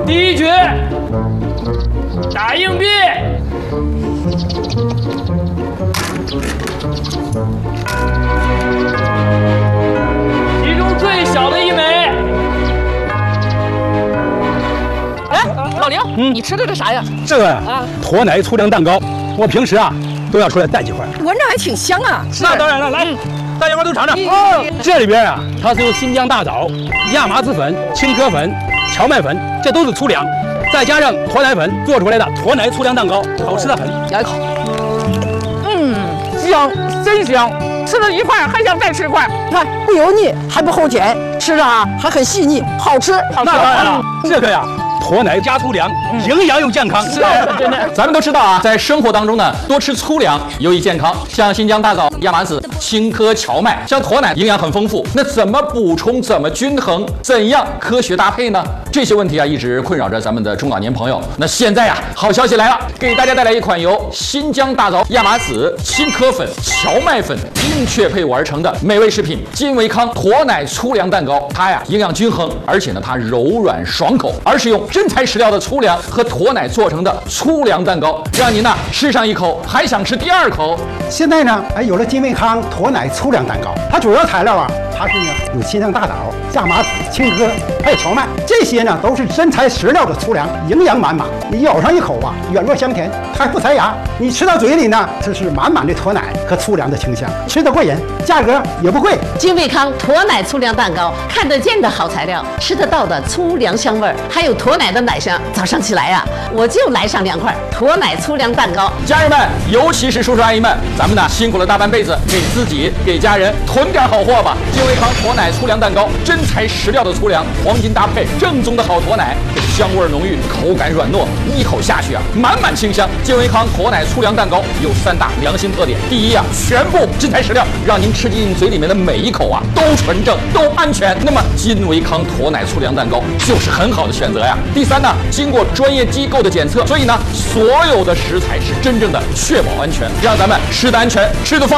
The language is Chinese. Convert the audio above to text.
第一局，打硬币。其中最小的一枚。 哎，老刘，你吃的这啥呀？ 这个呀，驼奶粗粮蛋糕，我平时啊都要出来带几块。 闻着还挺香啊。 那当然了，来，大家伙都尝尝。这里边啊，它是由新疆大枣、亚麻籽粉、青稞粉、荞麦粉，这都是粗粮，再加上驼奶粉做出来的驼奶粗粮蛋糕，好吃的很。 咬一口，香，真香。吃了一块还想再吃一块，看不油腻还不齁碱，吃着啊还很细腻，好吃。 那当然了，这个呀。驼奶加粗粮，营养又健康。 是，真的。咱们都知道啊，在生活当中呢，多吃粗粮有益健康。像新疆大枣、亚麻籽、青稞、荞麦，像驼奶营养很丰富。那怎么补充？怎么均衡？怎样科学搭配呢？这些问题啊，一直困扰着咱们的中老年朋友。那现在呀，好消息来了，给大家带来一款由新疆大枣、亚麻籽、青稞粉、荞麦粉精确配伍而成的美味食品——金维康驼奶粗粮蛋糕。它呀，营养均衡，而且呢，它柔软爽口，而是用真材实料的粗粮和驼奶做成的粗粮蛋糕，让您呢吃上一口还想吃第二口。 现在呢，有了金维康驼奶粗粮蛋糕，它主要材料啊，它是呢有新疆大枣、亚麻籽、青稞，还有荞麦，这些呢都是真材实料的粗粮，营养满满。你咬上一口啊，软糯香甜，还不塞牙。你吃到嘴里呢，这是满满的驼奶和粗粮的清香，吃得过瘾，价格也不贵。 金维康驼奶粗粮蛋糕，看得见的好材料，吃得到的粗粮香味儿，还有驼奶的奶香。早上起来呀，我就来上2块驼奶粗粮蛋糕。 家人们，尤其是叔叔阿姨们，咱们呢辛苦了大半辈子，给自己给家人囤点好货吧。金维康驼奶粗粮蛋糕，真材实料的粗粮，黄金搭配，正宗的好驼奶，香味浓郁，口感软糯，一口下去啊，满满清香。金维康驼奶粗粮蛋糕有3大良心特点：第一啊，全部真材实料，让您吃进嘴里面的每一口啊都纯正，都安全。那么金维康驼奶粗粮蛋糕就是很好的选择呀。第3呢，经过专业机构的检测，所以呢，所有的食材是真正的确保安全，让咱们吃得安全，吃得放